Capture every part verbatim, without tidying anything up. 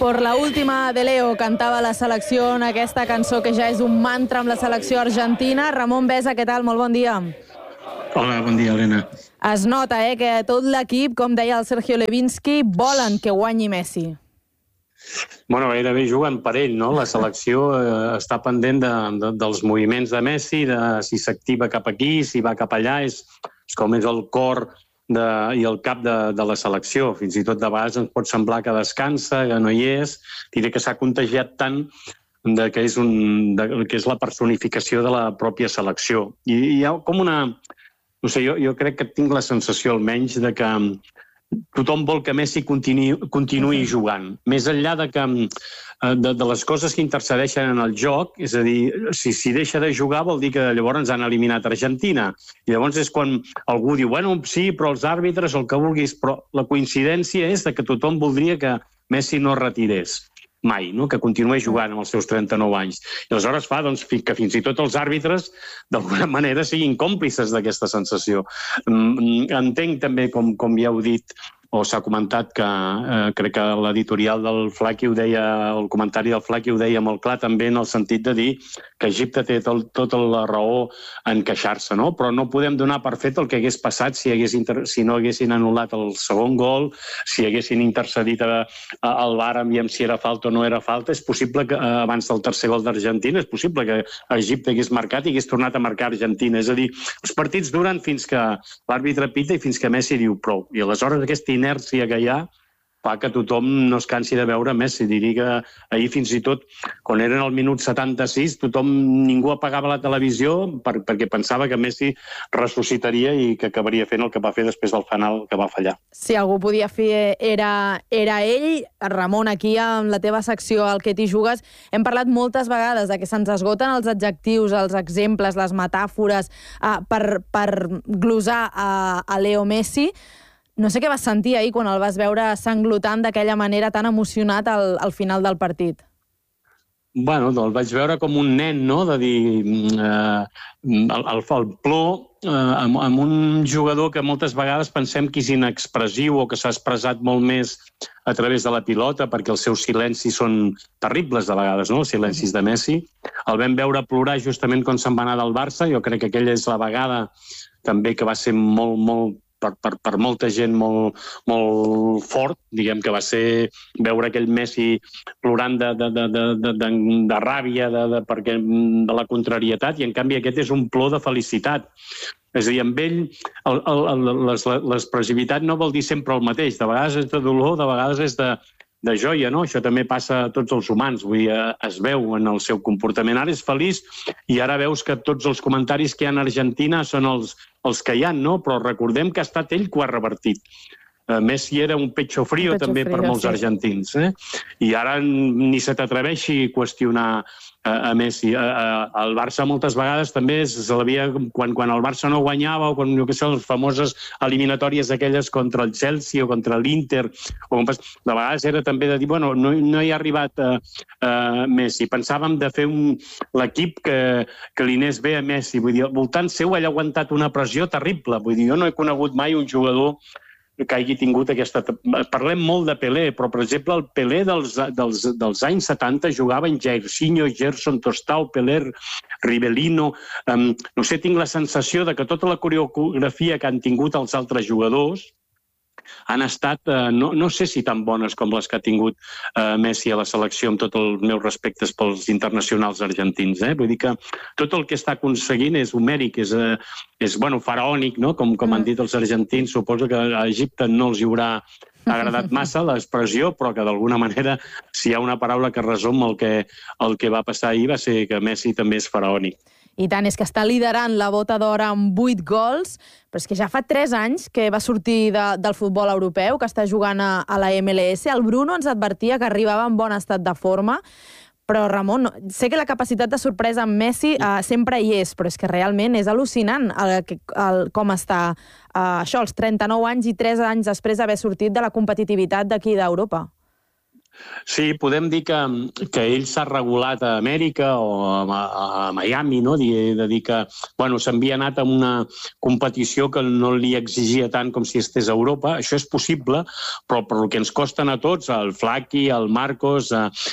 Por la última de Leo cantava la selecció en aquesta cançó que ja és un mantra amb la selecció argentina. Ramon Besa, què tal? Molt bon dia. Hola, bon dia, Helena. Es nota eh, que tot l'equip, com deia el Sergio Levinsky, volen que guanyi Messi. Bueno, gairebé juguen per ell, no? La selecció eh, està pendent de, de, dels moviments de Messi, de si s'activa cap aquí, si va cap allà, és, és com és el cor de, i el cap de, de la selecció. Fins i tot de vegades ens pot semblar que descansa, que no hi és. Diré que s'ha contagiat tant de que, és un, de, que és la personificació de la pròpia selecció. I hi ha com una... No sé, jo, jo crec que tinc la sensació almenys de que tothom vol que Messi continuï, continuï jugant. Més enllà de, que, de, de les coses que intercedeixen en el joc, és a dir, si, si deixa de jugar vol dir que llavors ens han eliminat Argentina. I llavors és quan algú diu, bueno, sí, però els àrbitres, el que vulguis, però la coincidència és de que tothom voldria que Messi no retirés mai, no? Que continuï jugant amb els seus trenta-nou anys. I aleshores fa doncs, que fins i tot els àrbitres d'alguna manera siguin còmplices d'aquesta sensació. Entenc també, com, com ja heu dit, o s'ha comentat que eh, crec que l'editorial del Flaqui ho deia, el comentari del Flaqui ho deia molt clar també en el sentit de dir que Egipte té tot, tota la raó en queixar-se, no? Però no podem donar per fet el que hagués passat si, hagués inter... si no haguessin anul·lat el segon gol, si haguessin intercedit a, a, al V A R aviam si era falta o no era falta. És possible que eh, abans del tercer gol d'Argentina, és possible que Egipte hagués marcat i hagués tornat a marcar Argentina. És a dir, els partits duren fins que l'àrbitre pita i fins que Messi diu prou. I aleshores aquesta inèrcia que hi ha fa que tothom no es cansi de veure Messi. Diria que ahir fins i tot, quan eren al minut setanta-sis, tothom, ningú apagava la televisió per, perquè pensava que Messi ressuscitaria i que acabaria fent el que va fer després del final que va fallar. Si algú podia fer era, era ell. Ramon, aquí amb la teva secció al que t'hi jugues, hem parlat moltes vegades de que se'ns esgoten els adjectius, els exemples, les metàfores uh, per, per glosar a, a Leo Messi. No sé què vas sentir ahir quan el vas veure sanglotant d'aquella manera tan emocionat al, al final del partit. Bueno, el vaig veure com un nen, no?, de dir eh, el, el, el plor eh, amb, amb un jugador que moltes vegades pensem que és inexpressiu o que s'ha expressat molt més a través de la pilota, perquè els seus silencis són terribles de vegades, no?, els silencis de Messi. El vam veure plorar justament quan se'n va anar del Barça. Jo crec que aquella és la vegada també que va ser molt, molt Per, per, per molta gent molt, molt fort, diguem que va ser veure aquell Messi plorant de, de, de, de, de, de, de ràbia, de, de, perquè, de la contrarietat, i en canvi aquest és un plor de felicitat. És a dir, amb ell l'expressivitat no vol dir sempre el mateix. De vegades és de dolor, de vegades és de, de joia, no? Això també passa a tots els humans, vull dir, es veu en el seu comportament. Ara és feliç i ara veus que tots els comentaris que hi ha a Argentina són els, els que hi ha, no? Però recordem que ha estat ell que ho ha revertit. Messi era un pecho frío, un pecho també frío, per molts sí. argentins. Eh? I ara ni se t'atreveixi a qüestionar a, a Messi. A, a, el Barça moltes vegades també se l'havia... Quan, quan el Barça no guanyava, o quan, jo què sé, les famoses eliminatòries aquelles contra el Chelsea o contra l'Inter, o de vegades era també de dir, bueno, no, no hi ha arribat a, a Messi. Pensàvem de fer un, l'equip que, que li anés bé a Messi. Vull dir, al voltant seu ell ha aguantat una pressió terrible. Vull dir, jo no he conegut mai un jugador que hagi tingut aquesta... Parlem molt de Pelé, però, per exemple, el Pelé dels, dels, dels anys setanta jugava en Jairzinho, Gerson, Tostao, Pelé, Rivellino... Um, no sé, tinc la sensació de que tota la coreografia que han tingut els altres jugadors han estat, eh, no, no sé si tan bones com les que ha tingut eh, Messi a la selecció, amb tots els meus respectes pels internacionals argentins. Eh? Vull dir que tot el que està aconseguint és homèric, és, eh, és bueno, faraònic, no? com, com han dit els argentins. Suposo que a Egipte no els hi haurà agradat massa l'expressió, però que d'alguna manera, si hi ha una paraula que resum el que, el que va passar ahir, va ser que Messi també és faraònic. I tant, és que està liderant la bota d'or amb vuit gols, però és que ja fa tres anys que va sortir de, del futbol europeu, que està jugant a, a la M L S. El Bruno ens advertia que arribava en bon estat de forma, però Ramon, sé que la capacitat de sorpresa amb Messi eh, sempre hi és, però és que realment és al·lucinant el, el, com està eh, això, als trenta-nou anys i tres anys després d'haver sortit de la competitivitat d'aquí d'Europa. Sí, podem dir que, que ell s'ha regulat a Amèrica o a, a Miami, no? De, de dir que bueno, s'havia anat a una competició que no li exigia tant com si estés a Europa. Això és possible, però per el que ens costen a tots, el Flaqui, el Marcos,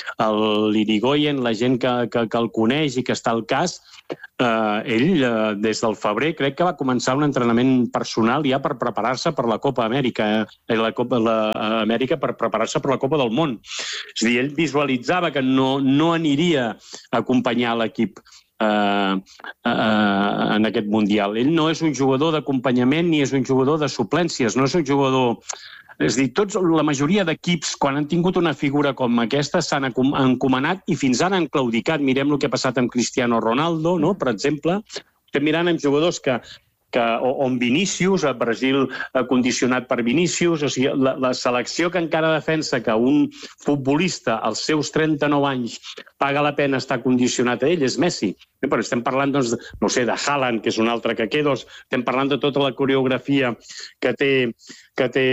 l'Irigoyen, la gent que, que, que el coneix i que està al cas, eh, ell eh, des del febrer crec que va començar un entrenament personal ja per preparar-se per la Copa Amèrica, eh, la Copa la, Amèrica per preparar-se per la Copa del Món. És a dir, ell visualitzava que no, no aniria a acompanyar l'equip eh, eh, en aquest Mundial. Ell no és un jugador d'acompanyament ni és un jugador de suplències, no és un jugador... És a dir, tots, la majoria d'equips, quan han tingut una figura com aquesta, s'han encomanat i fins ara han claudicat. Mirem el que ha passat amb Cristiano Ronaldo, no? Per exemple. Estem mirant amb jugadors que, que o, o amb Vinícius, a Brasil condicionat per Vinícius, o sigui, la, la selecció que encara defensa que un futbolista als seus trenta-nou anys paga la pena estar condicionat a ell és Messi. Però estem parlant, doncs, no sé, de Haaland, que és un altre que queda, estem parlant de tota la coreografia que té, que té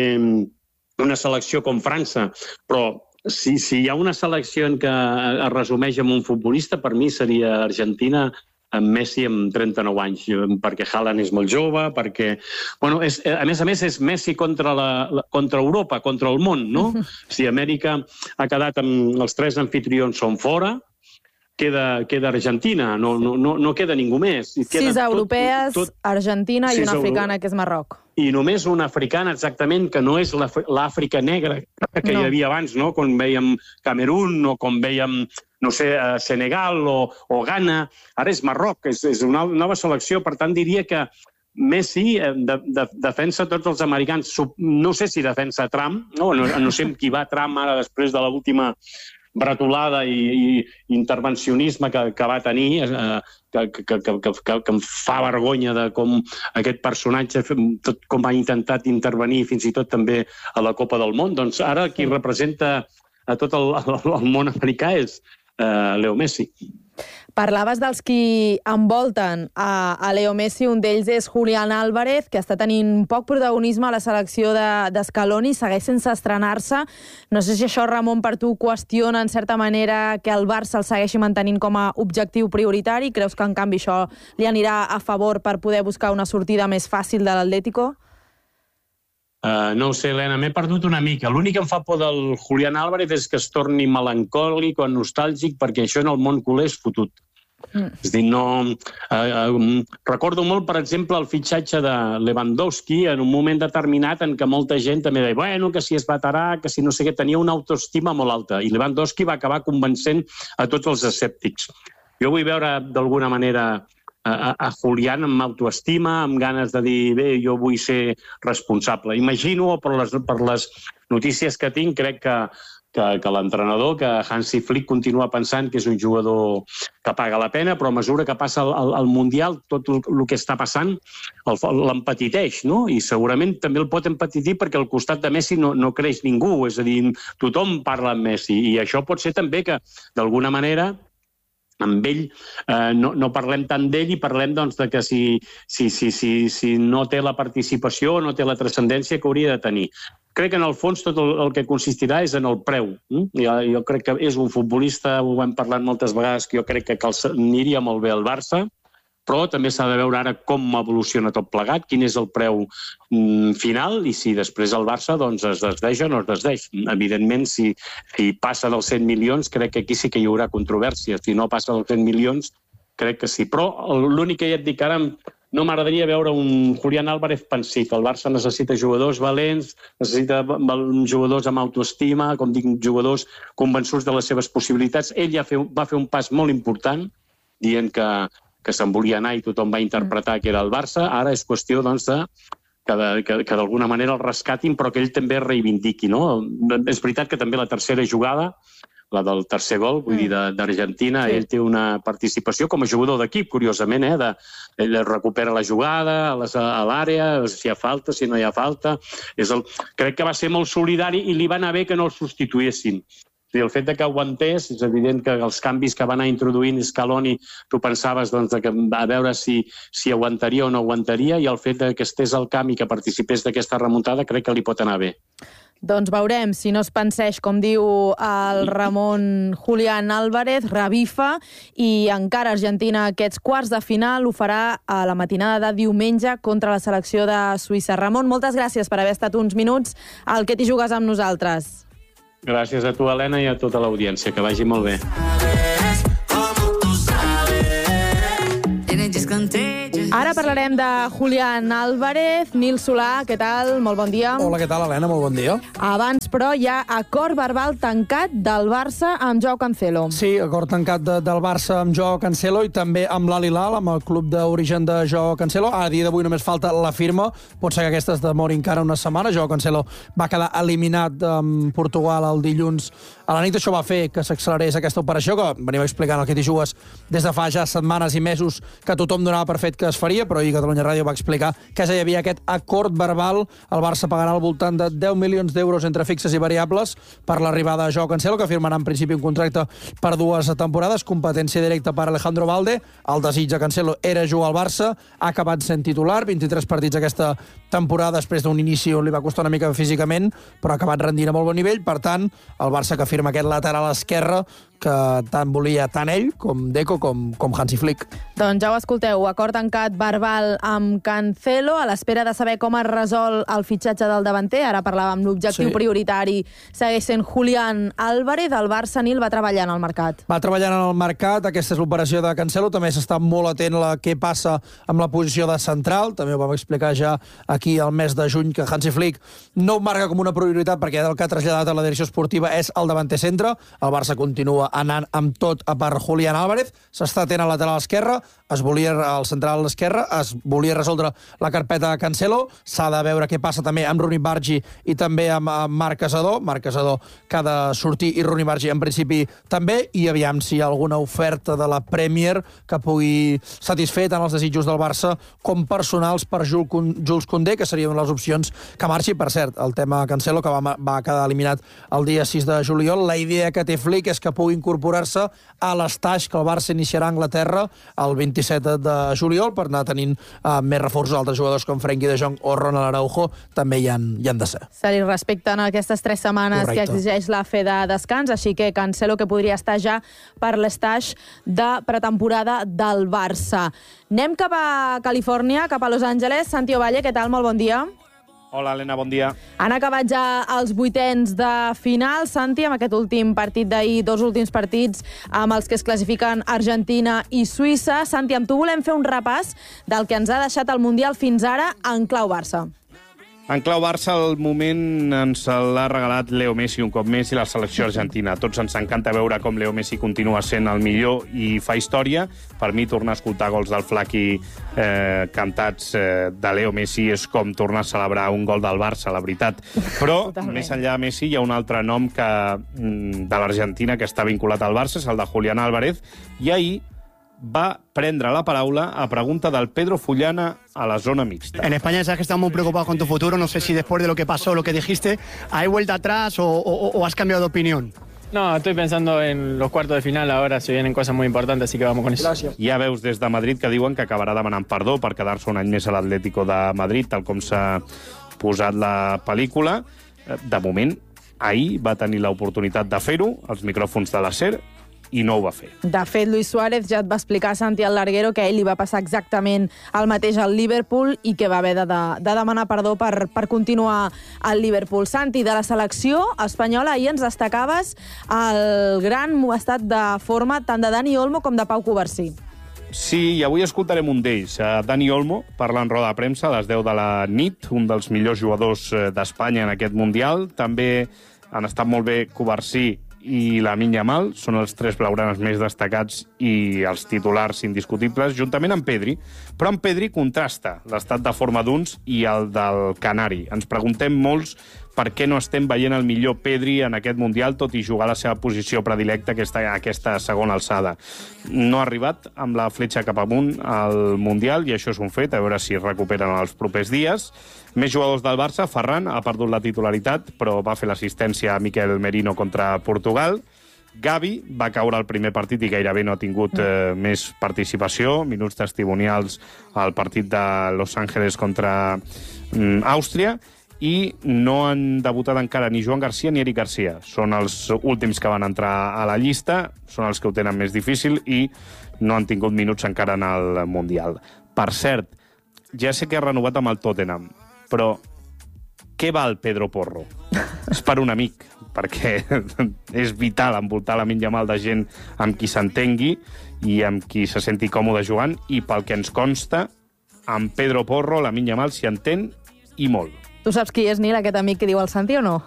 una selecció com França, però si, si hi ha una selecció en què es resumeix amb un futbolista, per mi seria Argentina amb Messi amb trenta-nou anys, perquè Haaland és molt jove, perquè... Bueno, és, a més a més, és Messi contra, la, contra Europa, contra el món, no? Si Amèrica ha quedat amb... Els tres anfitrions són fora, queda, queda Argentina, no, no, no, no queda ningú més. I queda sis europees, tot, tot, Argentina i una africana, que és Marroc. I només una africana, exactament, que no és l'Àfrica negra que no. hi havia abans, no? Com vèiem Camerún o com vèiem, no sé, Senegal o, o Ghana. Ara és Marroc, és, és una nova selecció. Per tant, diria que Messi de, de, defensa tots els americans. No sé si defensa Trump, no, no, no sé qui va Trump ara després de l'última bretolada i, i intervencionisme que, que va tenir, eh, que, que, que, que, que, que em fa vergonya de com aquest personatge, tot com ha intentat intervenir fins i tot també a la Copa del Món. Doncs ara qui representa a tot el, el món americà és eh, Leo Messi. Parlaves dels qui envolten a, a Leo Messi, un d'ells és Julián Álvarez, que està tenint poc protagonisme a la selecció d'Scaloni, de, segueix sense estrenar-se. No sé si això, Ramon, per tu qüestiona en certa manera que el Barça el segueixi mantenint com a objectiu prioritari? Creus que en canvi això li anirà a favor per poder buscar una sortida més fàcil de l'Atlético? Uh, no ho sé, Helena, m'he perdut una mica. L'únic que em fa por del Julián Álvarez és que es torni melancòlic o nostàlgic, perquè això en el món culer és fotut. Mm. És dir, no... Uh, uh, recordo molt, per exemple, el fitxatge de Lewandowski en un moment determinat en què molta gent també deia, bueno, que si és veterà, que si no sé què, tenia una autoestima molt alta, i Lewandowski va acabar convencent a tots els escèptics. Jo vull veure, d'alguna manera, a, a Julián amb autoestima, amb ganes de dir, bé, jo vull ser responsable. Imagino, per les, per les notícies que tinc, crec que que, que l'entrenador, que Hansi Flick continua pensant que és un jugador que paga la pena, però a mesura que passa el, el, el Mundial, tot el, el que està passant l'empetiteix, no? I segurament també el pot empetitir perquè al costat de Messi no, no creix ningú, és a dir, tothom parla amb Messi, i això pot ser també que, d'alguna manera, amb ell eh, no, no parlem tant d'ell i parlem doncs, de que si, si, si, si, si no té la participació, no té la transcendència que hauria de tenir. Crec que en el fons tot el, el que consistirà és en el preu. Mm? Jo, jo crec que és un futbolista, ho hem parlat moltes vegades, que jo crec que aniria molt bé al Barça, però també s'ha de veure ara com evoluciona tot plegat, quin és el preu mm, final i si després el Barça doncs, es desdeix o no es desdeix. Evidentment, si, si passa dels cent milions, crec que aquí sí que hi haurà controvèrsia. Si no passa dels cent milions, crec que sí. Però l'únic que ja et dic ara, no m'agradaria veure un Julián Álvarez pensit. El Barça necessita jugadors valents, necessita jugadors amb autoestima, com dic, jugadors convençuts de les seves possibilitats. Ell ja va fer un pas molt important, dient que que se'n volia anar i tothom va interpretar que era el Barça. Ara és qüestió doncs, de, que, de, que, que d'alguna manera el rescatin, però que ell també reivindiqui. No? És veritat que també la tercera jugada, la del tercer gol, vull dir, d'Argentina, sí. Ell té una participació com a jugador d'equip, curiosament, eh? de, ell recupera la jugada a l'àrea, si hi ha falta, si no hi ha falta. És el, crec que va ser molt solidari i li va anar bé que no el substituïssin. El fet que aguantés, és evident que els canvis que va anar introduint Scaloni, tu pensaves doncs, que a veure si, si aguantaria o no aguantaria, i el fet que estés al camp i que participés d'aquesta remuntada crec que li pot anar bé. Doncs veurem si no es penseix, com diu el Ramon Julián Álvarez, revifa, i encara Argentina aquests quarts de final ho farà a la matinada de diumenge contra la selecció de Suïssa. Ramon, moltes gràcies per haver estat uns minuts al Que t'hi jugues amb nosaltres. Gràcies a tu, Helena, i a tota l'audiència. Que vagi molt bé. Ara parlarem de Julián Álvarez. Nil Solà, què tal? Molt bon dia. Hola, què tal, Helena? Molt bon dia. Abans, però, hi ha acord verbal tancat del Barça amb Joao Cancelo. Sí, acord tancat de, del Barça amb Joao Cancelo i també amb l'Al Hilal, amb el club d'origen de Joao Cancelo. A dia d'avui només falta la firma. Pot ser que aquesta es demori encara una setmana. Joao Cancelo va quedar eliminat amb Portugal el dilluns a la nit. Això va fer que s'accelerés aquesta operació, que venim explicant el Que t'hi jugues des de fa ja setmanes i mesos, que tothom donava per fet que es faria, però ahir Catalunya Ràdio va explicar que ja hi havia aquest acord verbal. El Barça pagarà al voltant de deu milions d'euros entre fixes i variables per l'arribada de Joao Cancelo, que firmarà en principi un contracte per dues temporades, competència directa per Alejandro Balde. El desig de Cancelo era jugar al Barça, ha acabat sent titular, vint-i-tres partits aquesta temporada després d'un inici on li va costar una mica físicament, però ha acabat rendint a molt bon nivell. Per tant, el Barça que firma aquest lateral esquerre que tant volia tant ell com Deco com, com Hansi Flick. Doncs ja ho escolteu, acord tancat verbal amb Cancelo, a l'espera de saber com es resol el fitxatge del davanter. Ara parlàvem, l'objectiu sí. prioritari segueix sent Julián Álvarez. El Barça, Nil, va treballant al mercat. Va treballant en el mercat, aquesta és l'operació de Cancelo. També s'està molt atent a què passa amb la posició de central. També ho vam explicar ja aquí al mes de juny, que Hansi Flick no ho marca com una prioritat perquè el que ha traslladat a la direcció esportiva és el davanter centre. El Barça continua anant amb tot a per Julián Álvarez, s'està atent al lateral esquerre, es volia al central esquerre, es volia resoldre la carpeta de Cancelo, s'ha de veure què passa també amb Rooney Bargi i també amb, amb Marc Casador, Marc Casador que ha de sortir i Rooney Bargi en principi també, i aviam si hi ha alguna oferta de la Premier que pugui satisfer tant els desitjos del Barça com personals per Jules Koundé, que seria una de les opcions que marxi. Per cert, el tema Cancelo, que va, va quedar eliminat el dia sis de juliol, la idea que té Flick és que pugui incorporar-se a l'estaix que el Barça iniciarà a Anglaterra el vint-i-set de juliol per anar tenint uh, més reforços. Altres jugadors com Frenkie de Jong o Ronald Araujo també hi han, hi han de ser. Se li respecten aquestes tres setmanes Correcte. Que exigeix la fe de descans, així que Cancelo que podria estar ja per l'estaix de pretemporada del Barça. Anem cap a Califòrnia, cap a Los Angeles. Santi Ovalle, què tal? Molt bon dia. Hola, Helena, bon dia. Han acabat ja els vuitens de final, Santi, amb aquest últim partit d'ahir, dos últims partits amb els que es classifiquen Argentina i Suïssa. Santi, amb tu volem fer un repàs del que ens ha deixat el Mundial fins ara en clau Barça. En clau Barça, el moment ens l'ha regalat Leo Messi un cop més i la selecció argentina. A tots ens encanta veure com Leo Messi continua sent el millor i fa història. Per mi, tornar a escoltar gols del Flaqui eh, cantats eh, de Leo Messi és com tornar a celebrar un gol del Barça, la veritat. Però, Totalment. Més enllà de Messi, hi ha un altre nom que, de l'Argentina que està vinculat al Barça, és el de Julián Álvarez, i ahir va prendre la paraula a pregunta del Pedro Fullana a la zona mixta. En España sabes que estamos muy preocupados con tu futuro. No sé si después de lo que pasó, lo que dijiste, ¿hay vuelta atrás o, o, o has cambiado de opinión? No, estoy pensando en los cuartos de final, ahora se vienen cosas muy importantes, así que vamos con eso. Gràcies. Hi ha veus des de Madrid que diuen que acabarà demanant perdó per quedar-se un any més a l'Atlético de Madrid, tal com s'ha posat la pel·lícula. De moment, ahir va tenir l'oportunitat de fer-ho, als micròfons de la SER, i no ho va fer. De fet, Luis Suárez ja et va explicar a Santi al Larguero que a ell li va passar exactament el mateix al Liverpool i que va haver de, de, de demanar perdó per, per continuar al Liverpool. Santi, de la selecció espanyola, ahir ens destacaves el gran estat de forma tant de Dani Olmo com de Pau Covarsí. Sí, i avui escoltarem un d'ells, Dani Olmo, parla en roda de premsa a les deu de la nit, un dels millors jugadors d'Espanya en aquest Mundial. També han estat molt bé Covarsí i Lamine Yamal, són els tres blaugranes més destacats i els titulars indiscutibles, juntament amb Pedri. Però amb Pedri contrasta l'estat de forma d'uns i el del Canari. Ens preguntem molts per què no estem veient el millor Pedri en aquest Mundial, tot i jugar a la seva posició predilecta, aquesta, aquesta segona alçada. No ha arribat amb la fletxa cap amunt al Mundial, i això és un fet, a veure si es recuperen els propers dies. Més jugadors del Barça, Ferran ha perdut la titularitat, però va fer l'assistència a Miquel Merino contra Portugal. Gavi va caure al primer partit i gairebé no ha tingut eh, més participació, minuts testimonials al partit de Los Angeles contra mm, Àustria. i no han debutat encara ni Joan Garcia ni Eric Garcia. Són els últims que van entrar a la llista, són els que ho tenen més difícil i no han tingut minuts encara en el Mundial. Per cert, ja sé que ha renovat amb el Tottenham, però què val Pedro Porro? És per un amic, perquè és vital envoltar Lamine Yamal de gent amb qui s'entengui i amb qui se senti còmode jugant, i pel que ens consta, amb Pedro Porro, Lamine Yamal s'hi entén i molt. Tu saps qui és, Nil, aquest amic que diu el Santi o no?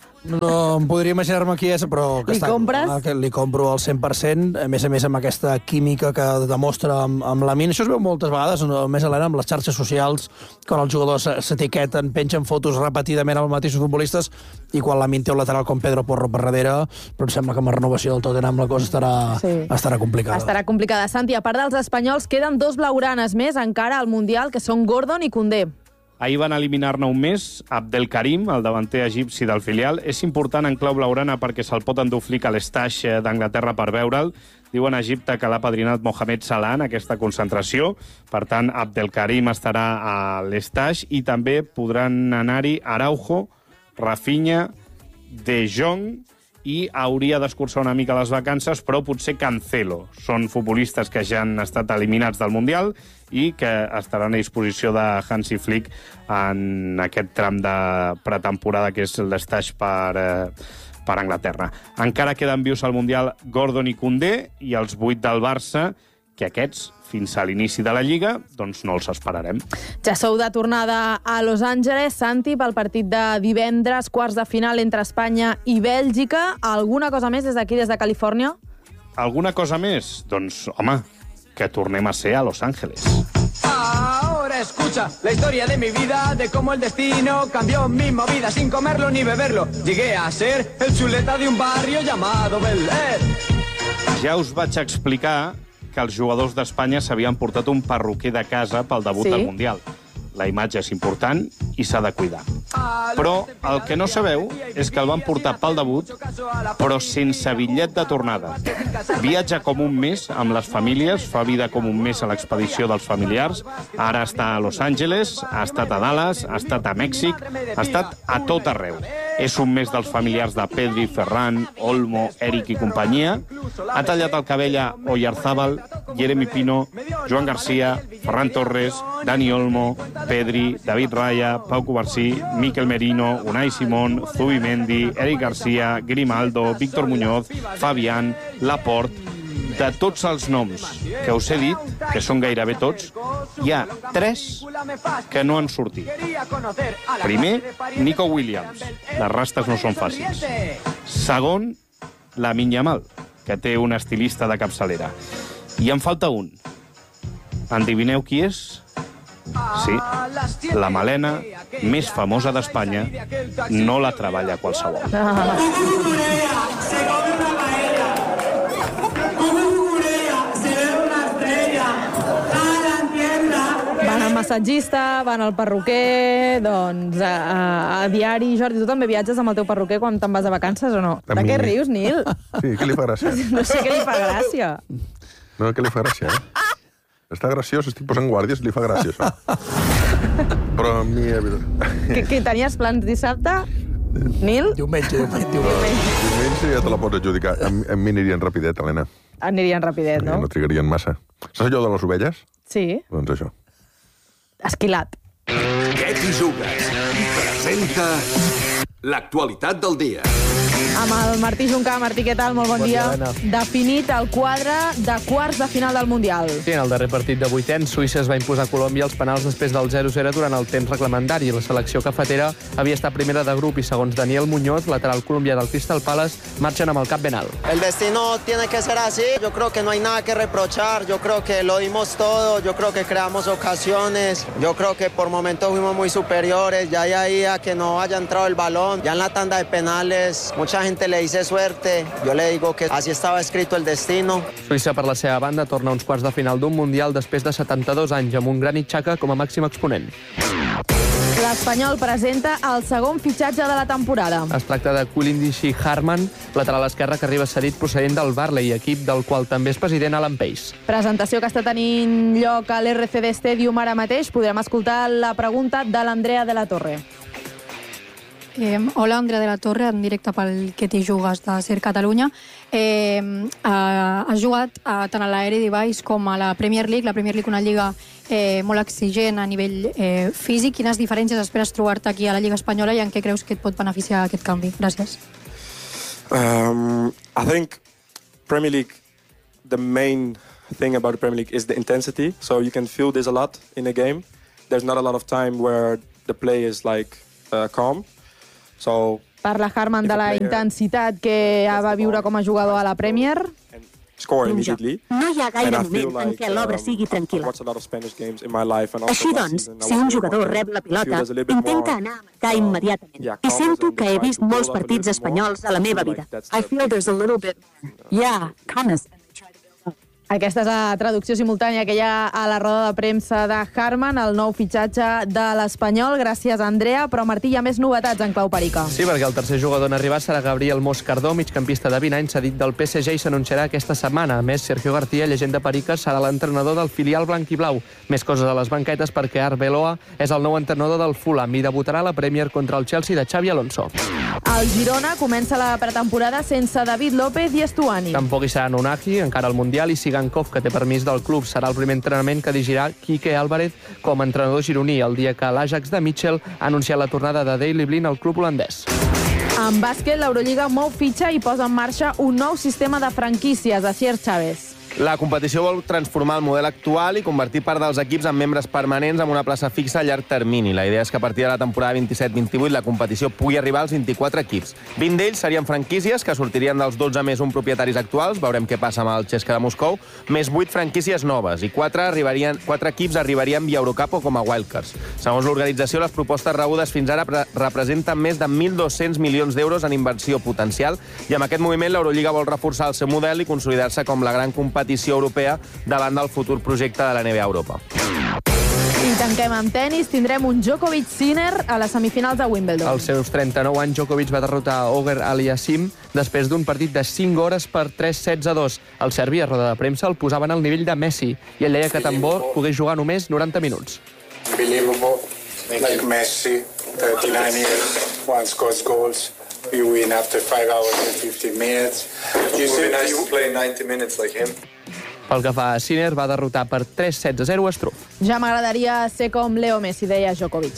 No em podria imaginar-me qui és, però... Que li està, compres? Que li compro al cent per cent, a més a més amb aquesta química que demostra amb, amb Lamine. Això es veu moltes vegades, no, més Helena, amb les xarxes socials, quan els jugadors s'etiqueten, pengen fotos repetidament amb els mateixos futbolistes, i quan Lamine té un lateral com Pedro Porro per darrere, però em sembla que amb la renovació del Tottenham la cosa estarà, sí. estarà complicada. Estarà complicada. Santi, a part dels espanyols, queden dos blaugranes més encara al Mundial, que són Gordon i Koundé. Ahir van eliminar-ne un més, Abdelkarim, el davanter egipci del filial. És important en clau blaugrana perquè se'l pot endur Flick a l'Estaix d'Anglaterra per veure'l. Diuen a Egipte que l'ha padrinat Mohamed Salah en aquesta concentració. Per tant, Abdelkarim estarà a l'Estaix i també podran anar-hi Araujo, Rafinha, De Jong, i hauria d'escurçar una mica les vacances, però potser Cancelo. Són futbolistes que ja han estat eliminats del Mundial i que estaran a disposició de Hansi Flick en aquest tram de pretemporada que és l'Estaix per, eh, per Anglaterra. Encara queden vius al Mundial Gordon i Koundé i els vuit del Barça, que aquests, fins a l'inici de la Lliga, doncs no els esperarem. Ja sou de tornada a Los Angeles, Santi, pel partit de divendres, quarts de final entre Espanya i Bèlgica. Alguna cosa més des d'aquí, des de Califòrnia? Alguna cosa més? Doncs, home, que tornem a ser a Los Ángeles. Ahora escucha la historia de mi vida, de cómo el destino cambió mi movida sin comerlo ni beberlo. Llegué a ser el chuleta de un barrio llamado Bel Air. Ja us vaig explicar que els jugadors d'Espanya s'havien portat un perruquer de casa pel debut sí? del Mundial. La imatge és important i s'ha de cuidar. Però el que no sabeu és que el van portar pel debut, però sense bitllet de tornada. Viatja com un mes amb les famílies, fa vida com un mes a l'expedició dels familiars, ara està a Los Angeles, ha estat a Dallas, ha estat a Mèxic, ha estat a tot arreu. És un mes dels familiars de Pedri, Ferran, Olmo, Eric i companyia. Ha tallat el cabell a Oyarzábal, Jeremy Pino, Joan Garcia, Ferran Torres, Dani Olmo, Pedri, David Raya, Pau Cubarsí, Mikel Merino, Unai Simón, Zubimendi, Eric Garcia, Grimaldo, Víctor Muñoz, Fabián, Laporte. De tots els noms que us he dit, que són gairebé tots, hi ha tres que no han sortit. Primer, Nico Williams. Les rastes no són fàcils. Segon, Lamine Yamal, que té un estilista de capçalera. I en falta un. Endevineu qui és? Sí, la melena més famosa d'Espanya no la treballa qualsevol. Ah. Van al massatgista, van al perruquer, doncs a, a, a diari. Jordi, tu també viatges amb el teu perruquer quan te'n vas de vacances o no? A de mi... què rius, Nil? Sí, què li fa gràcia? No sé què li fa gràcia. No, què li fa gràcia, eh? Està graciós, estic posant guàrdies, li fa gràcia, això. Però a mi... Que, que tenies plans dissabte? Nil? Diumenge, diumenge, diumenge. Diumenge ja te la pots adjudicar. A, a mi anirien rapidet, Helena. Anirien rapidet, no? No trigarien massa. Saps allò de les ovelles? Sí. Doncs això. Esquilat. Què t'hi jugues? Presenta l'actualitat del dia. Amb el Martí Juncà. Martí, què tal? Molt bon, bon dia. dia Definit el quadre de quarts de final del Mundial. Sí, en el darrer partit de vuitens, Suïssa es va imposar a Colòmbia els penals després del zero zero durant el temps reglamentari. La selecció cafetera havia estat primera de grup i, segons Daniel Muñoz, lateral colombià del Crystal Palace, marxen amb el cap ben alt. El destino tiene que ser así. Yo creo que no hay nada que reprochar. Yo creo que lo dimos todo. Yo creo que creamos ocasiones. Yo creo que por momentos fuimos muy superiores. Ya ahí a que no haya entrado el balón. Ya en la tanda de penales, mucha gente le dice suerte. Yo le digo que así estaba escrito el destino. Suïssa, per la seva banda, torna a uns quarts de final d'un Mundial després de setanta-dos anys, amb un Granit Xhaka com a màxim exponent. L'Espanyol presenta el segon fitxatge de la temporada. Es tracta de Quilindishy Harman, lateral esquerre que arriba cedit procedent del Barley, equip del qual també és president Alan Pace. Presentació que està tenint lloc a l'R C D Stadium ara mateix. Podrem escoltar la pregunta de l'Andrea de la Torre. Eh, hola, Andrea de la Torre, en directe pel Que t'hi jugues de Ser Catalunya. Eh, eh, has jugat eh, tant a l'Aeri Device com a la Premier League. La Premier League, una lliga eh, molt exigent a nivell eh, físic. Quines diferències esperes trobar-te aquí a la Lliga Espanyola i en què creus que et pot beneficiar aquest canvi? Gràcies. Um, I think Premier League, the main thing about the Premier League is the intensity. So you can feel this a lot in a game. There's not a lot of time where the play is like uh, calm. So, parla Harman de la intensitat que va viure com a jugador a la Premier. Score immediately. No hi ha gaire moment en què l'obra sigui tranquil·la. Així doncs, si un jugador rep la pilota, intenta anar a marcar immediatament. I sento que he vist molts partits espanyols a la meva vida. I feel there's a little bit, yeah, calmness. Aquesta és la traducció simultània que hi ha a la roda de premsa de Harman, el nou fitxatge de l'Espanyol. Gràcies, Andrea. Però, Martí, hi ha més novetats en clau perica. Sí, perquè el tercer jugador en arribar serà Gabriel Moscardó, migcampista de vint anys, cedit del P S G i s'anunciarà aquesta setmana. A més, Sergio García, llegenda perica, serà l'entrenador del filial blanquiblau. Més coses a les banquetes perquè Arbeloa és el nou entrenador del Fulham i debutarà a la Premier contra el Chelsea de Xavi Alonso. El Girona comença la pretemporada sense David López i Estuani. Tampoc hi serà Nunagi, encara al Mundial, i Sigankov, que té permís del club. Serà el primer entrenament que dirigirà Quique Álvarez com a entrenador gironí, el dia que l'Ajax de Mitchell ha anunciat la tornada de Daley Blind al club holandès. En bàsquet, l'Eurolliga mou fitxa i posa en marxa un nou sistema de franquícies. Asier Chávez. La competició vol transformar el model actual i convertir part dels equips en membres permanents amb una plaça fixa a llarg termini. La idea és que a partir de la temporada vint-i-set vint-i-vuit la competició pugui arribar als vint-i-quatre equips. vint d'ells serien franquícies que sortirien dels dotze més un propietaris actuals, veurem què passa amb el C S K A de Moscou, més vuit franquícies noves i quatre, arribarien, quatre equips arribarien via Eurocup o com a wildcards. Segons l'organització, les propostes rebudes fins ara representen més de mil dos-cents milions d'euros en inversió potencial i amb aquest moviment l'Eurolliga vol reforçar el seu model i consolidar-se com la gran competició europea davant del futur projecte de la N B A a Europa. I tanquem amb tennis. Tindrem un Djokovic-Sinner a les semifinals de Wimbledon. Als seus trenta-nou anys, Djokovic va derrotar Oger Aliassime després d'un partit de cinc hores per tres sets a dos. El serbi, a roda de premsa, el posaven al nivell de Messi i ell deia que tan bo pogués jugar només noranta minuts. Unbelievable, like Messi, thirty-nine years, one scores goals. You win after five hours and fifteen minutes. You say nice to play ninety minutes like him. Pel que fa a Sinner, va derrotar per tres sets a zero a Struff. Ja m'agradaria ser com Leo Messi, deia Djokovic.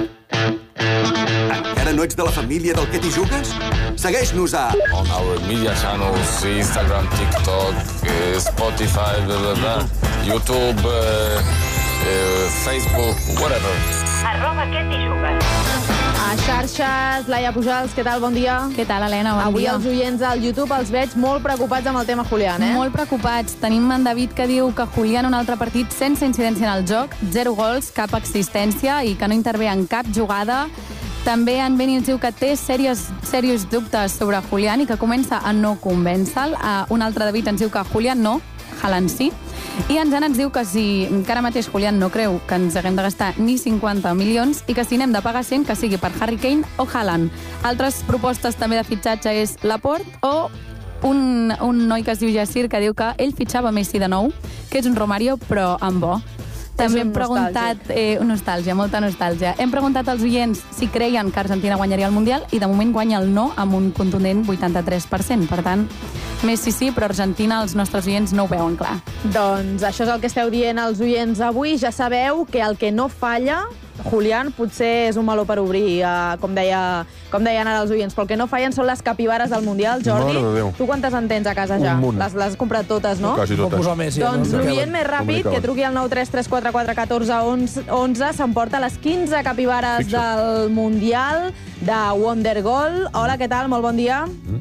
Encara no ets de la família del Que t'hi jugues? Segueix-nos a... On our media channels, Instagram, TikTok, Spotify, blah, blah, blah, YouTube, uh, uh, Facebook, whatever. Arroba Que t'hi jugues. A xarxes, Laia Pujals, què tal? Bon dia. Què tal, Helena? Bon Avui dia. els oients al YouTube els veig molt preocupats amb el tema Julián, eh? Molt preocupats. Tenim en David que diu que Julián un altre partit sense incidència en el joc, zero gols, cap existència i que no intervé en cap jugada. També en Beni ens diu que té sèries, serios dubtes sobre Julián i que comença a no convèncer-lo. Un altre David ens diu que Julián no, Haaland sí. I en Jan ens diu que si que ara mateix Julián no creu que ens haguem de gastar ni cinquanta milions i que si n'hem de pagar cent, que sigui per Harry Kane o Haaland. Altres propostes també de fitxatge és Laporte o un, un noi que es diu Yassir que diu que ell fitxava Messi de nou, que és un Romario però amb bo. També hem preguntat... Eh, nostàlgia, molta nostàlgia. Hem preguntat als oients si creien que Argentina guanyaria el Mundial i de moment guanya el no amb un contundent vuitanta-tres per cent. Per tant, Messi sí, però Argentina els nostres oients no ho veuen clar. Doncs això és el que esteu dient als oients avui. Ja sabeu que el que no falla, Julián, potser és un meló per obrir, uh, com, deia, com deien ara els oients, però el que no fallen són les capibares del Mundial. Jordi, tu quantes en tens a casa ja? Les, les has comprat totes, no? Quasi totes. Més, ja, doncs no? L'oient més ràpid, que truqui al nou tres tres quatre quatre un quatre un u u, s'emporta les quinze capibares Fixo. del Mundial de Wonder Goal. Hola, què tal? Molt bon dia. Mm.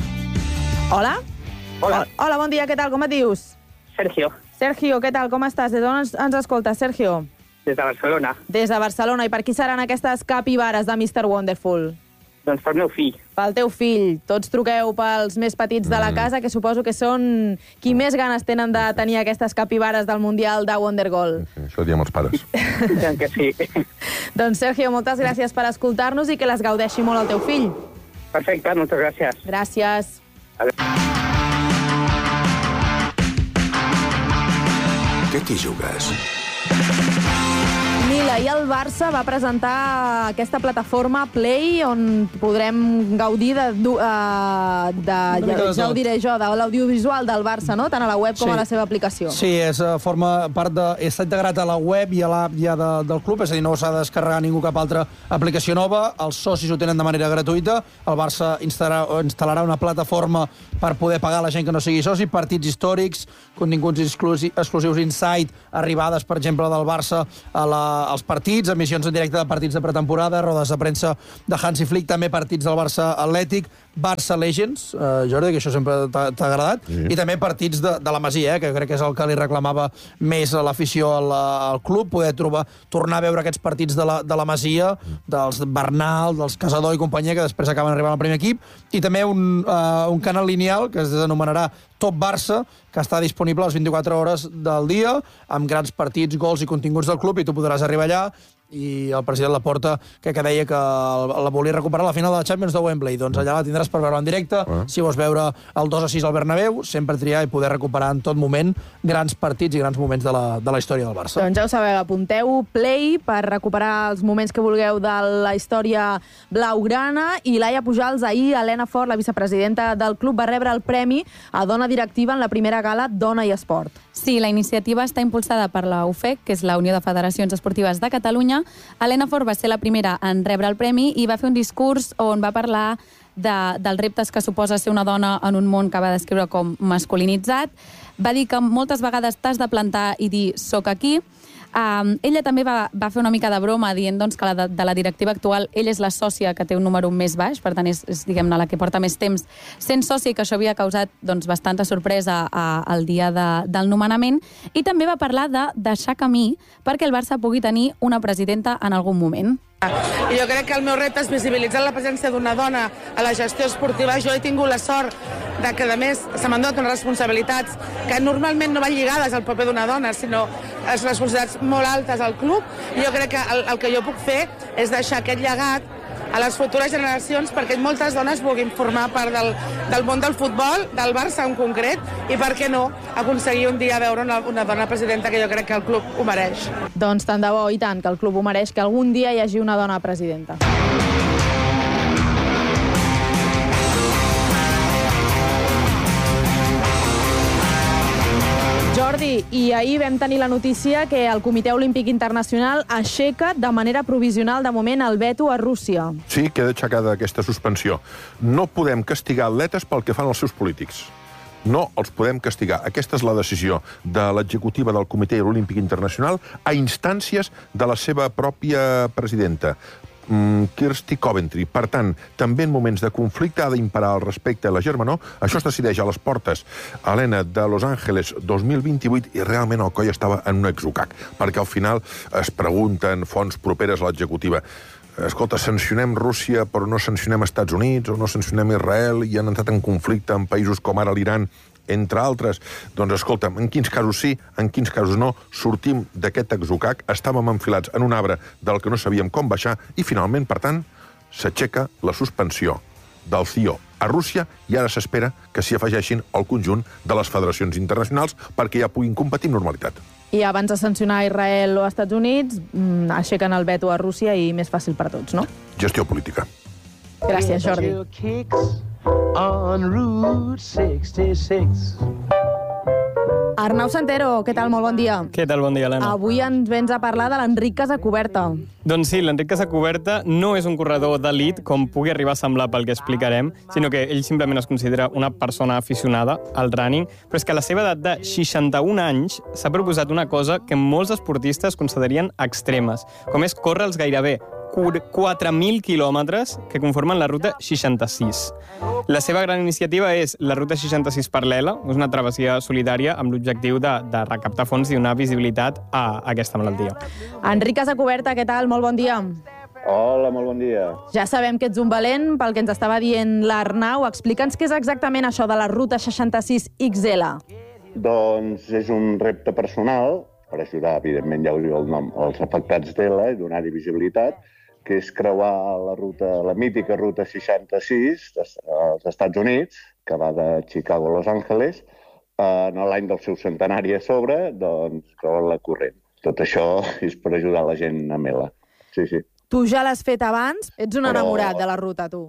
Hola? Hola. Hola, bon dia, què tal? Com et dius? Sergio. Sergio, què tal? Com estàs? Des d'on ens, ens escoltes, Sergio? Des de Barcelona. Des de Barcelona. I per qui seran aquestes capibares de mister Wonderful? Doncs pel meu fill. Pel teu fill. Tots truqueu pels més petits de la casa, que suposo que són qui més ganes tenen de tenir aquestes capibares del Mundial de Wonder Goal. Sí, això diem els pares. que sí. Doncs, Sergio, moltes gràcies per escoltar-nos i que les gaudeixi molt el teu fill. Perfecte, moltes gràcies. Gràcies. Què t'hi jugues? Mila ahir el Barça va presentar aquesta plataforma Play, on podrem gaudir de, uh, de ja, ja ho diré jo, de l'audiovisual del Barça, no? Tant a la web com sí. a la seva aplicació. Sí, és, forma part de... està integrat a la web i a l'app ja de, del club, és a dir, no s'ha de descarregar ningú cap altra aplicació nova, els socis ho tenen de manera gratuïta, el Barça instal·larà, instal·larà una plataforma per poder pagar la gent que no sigui soci, partits històrics, continguts exclusius Insight, arribades, per exemple, del Barça a la, als partits, emissions en directe de partits de pretemporada, rodes de premsa de Hansi Flick, també partits del Barça Atlètic, Barça Legends, eh, Jordi, que això sempre t'ha agradat, sí. i també partits de, de la Masia, eh, que crec que és el que li reclamava més a l'afició al, al club, poder trobar, tornar a veure aquests partits de la, de la Masia, dels Bernal, dels Casador i companyia, que després acaben arribant al primer equip, i també un, uh, un canal lineal que es anomenarà Top Barça, que està disponible a les vint-i-quatre hores del dia, amb grans partits, gols i continguts del club, i tu podràs arribar allà, i el president Laporta, que, que deia que la volia recuperar a la final de la Champions de Wembley. Doncs allà la tindràs per veure en directe. Ah. Si vols veure el dos a sis al Bernabéu, sempre triar i poder recuperar en tot moment grans partits i grans moments de la, de la història del Barça. Doncs ja ho sabeu, apunteu Play per recuperar els moments que vulgueu de la història blaugrana. I Laia Pujals, ahir, Helena Fort, la vicepresidenta del club, va rebre el premi a dona directiva en la primera gala Dona i Esport. Sí, la iniciativa està impulsada per la U F E C, que és la Unió de Federacions Esportives de Catalunya. Helena Fort va ser la primera en rebre el premi i va fer un discurs on va parlar de, dels reptes que suposa ser una dona en un món que va descriure com masculinitzat. Va dir que moltes vegades t'has de plantar i dir «soc aquí». Um, ella també va, va fer una mica de broma dient doncs, que la de, de la directiva actual ella és la sòcia que té un número més baix, per tant és, és diguem-ne la que porta més temps sent sòcia, i que això havia causat doncs, bastanta sorpresa a, al dia de, del nomenament. I també va parlar de deixar camí perquè el Barça pugui tenir una presidenta en algun moment. I jo crec que el meu repte és visibilitzar la presència d'una dona a la gestió esportiva. Jo he tingut la sort de que, a més, se m'han donat unes responsabilitats que normalment no van lligades al paper d'una dona, sinó les responsabilitats molt altes al club. I jo crec que el, el que jo puc fer és deixar aquest llegat a les futures generacions perquè moltes dones vulguin formar part del, del món del futbol, del Barça en concret, i per què no aconseguir un dia veure una, una dona presidenta, que jo crec que el club ho mereix. Doncs tant de bo, i tant, que el club ho mereix, que algun dia hi hagi una dona presidenta. Jordi, i ahir vam tenir la notícia que el Comitè Olímpic Internacional aixeca de manera provisional de moment el veto a Rússia. Sí, queda aixecada aquesta suspensió. No podem castigar atletes pel que fan els seus polítics. No els podem castigar. Aquesta és la decisió de l'executiva del Comitè Olímpic Internacional a instàncies de la seva pròpia presidenta, Kirsty Coventry. Per tant, també en moments de conflicte ha d'imparar el respecte a la germanor. Això es decideix a les portes, Helena, de Los Angeles dos mil vint-i-vuit, i realment el coll estava en un exocac, perquè al final es pregunten fonts properes a l'executiva: escolta, sancionem Rússia però no sancionem Estats Units o no sancionem Israel, i han entrat en conflicte amb països com ara l'Iran, entre altres. Doncs escolta'm, en quins casos sí, en quins casos no, sortim d'aquest exocac, estàvem enfilats en un arbre del que no sabíem com baixar, i finalment, per tant, s'aixeca la suspensió del C I O a Rússia, i ara s'espera que s'hi afegeixin el conjunt de les federacions internacionals perquè ja puguin competir amb normalitat. I abans de sancionar Israel o Estats Units, aixequen el veto a Rússia i més fàcil per a tots, no? Gestió política. Gràcies, Jordi. On Route seixanta-sis. Arnau Santero, què tal? Molt bon dia. Què tal? Bon dia, Helena. Avui ens vens a parlar de l'Enric Casacuberta. Doncs sí, l'Enric Casacuberta no és un corredor d'elit, com pugui arribar a semblar pel que explicarem, sinó que ell simplement es considera una persona aficionada al running, però és que a la seva edat de seixanta-un anys s'ha proposat una cosa que molts esportistes considerarien extremes, com és córrer els gairebé quatre mil quilòmetres que conformen la ruta seixanta-sis. La seva gran iniciativa és la ruta seixanta-sis paral·lela, és una travessia solidària amb l'objectiu de, de recaptar fons i donar visibilitat a aquesta malaltia. Enric Casacuberta, què tal? Molt bon dia. Hola, molt bon dia. Ja sabem que ets un valent, pel que ens estava dient l'Arnau. Explica'ns què és exactament això de la ruta seixanta-sis X L. Doncs és un repte personal per ajudar, evidentment, ja ho diu el nom, als afectats d'E L A i donar-hi visibilitat, que és creuar la ruta, la mítica ruta seixanta-sis als Estats Units, que va de Chicago a Los Angeles, en l'any del seu centenari a sobre, doncs creuar-la corrent. tot això és per ajudar la gent a Mela. Sí, sí. Tu ja l'has fet abans? Ets un enamorat de la ruta, tu.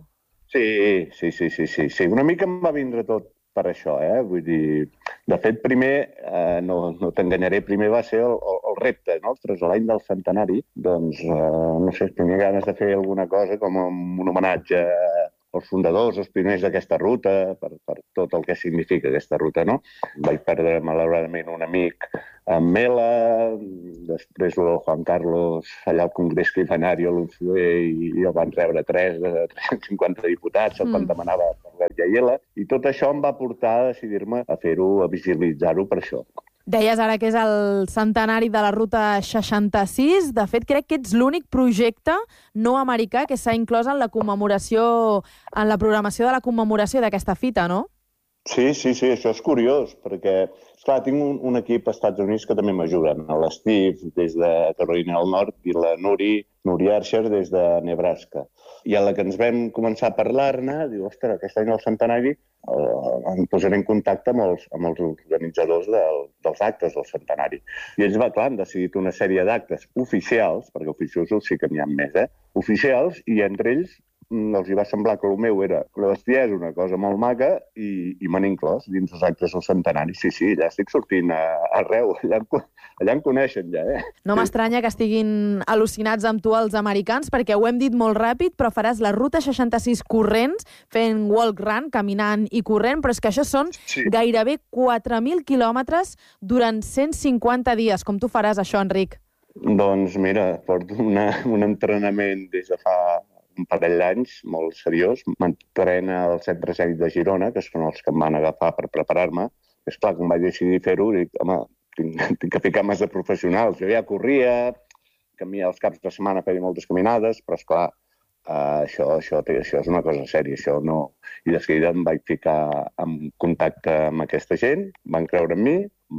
Sí, sí, sí, sí, sí, sí. Una mica em va vindre tot per això, eh? Vull dir, de fet, primer, eh, no, no t'enganyaré, primer va ser el, el, el repte, no? Ostres, l'any del centenari, doncs, eh, no sé, tenia ganes de fer alguna cosa com un homenatge als fundadors, els primers d'aquesta ruta, per, per tot el que significa aquesta ruta, no? Vaig perdre, malauradament, un amic en Mela, després el Juan Carlos, allà al Congrés que hi va anar-hi a l'Unzué, i el van rebre tres de tres-cents cinquanta diputats, el quan demanava per la Iaiela, i tot això em va portar a decidir-me a fer-ho, a visibilitzar-ho per això. Deies ara que és el centenari de la ruta seixanta-sis. De fet, crec que ets l'únic projecte no americà que s'ha inclòs en la commemoració, en la programació de la commemoració d'aquesta fita, no? Sí, sí, sí, això és curiós, perquè, esclar, tinc un, un equip als Estats Units que també m'ajuden, l'Steve des de Carolina del Nord i la Nuri, Nuri Archer des de Nebraska. I a la que ens vam començar a parlar-ne, diu, ostres, aquest any el centenari, eh, em posaré en contacte amb els, amb els organitzadors del, dels actes del centenari. I ells, va, clar, han decidit una sèrie d'actes oficials, perquè oficiosos sí que n'hi ha més, eh? Oficials, i entre ells els hi va semblar que el meu era la bestiesa, una cosa molt maca, i, i m'han inclòs dins els actes del centenari. Sí, sí, ja estic sortint a, arreu, allà, allà em coneixen ja, eh? No m'estranya que estiguin al·lucinats amb tu els americans, perquè ho hem dit molt ràpid, però faràs la ruta seixanta-sis corrents, fent walk run, caminant i corrent, però és que això són sí. gairebé quatre mil quilòmetres durant cent cinquanta dies. Com tu faràs això, Enric? Doncs mira, porto una, un entrenament des de fa un parell d'anys, molt seriós. M'entrena al Centre Cènic de Girona, que són els que em van agafar per preparar-me. És clar, quan vaig decidir fer-ho, dic, home, tinc, tinc que ficar més de professionals. Jo ja corria, camia els caps de setmana, feia moltes caminades, però, esclar, uh, això, això, això és una cosa sèria, això no... I de seguida em vaig ficar en contacte amb aquesta gent, van creure en mi,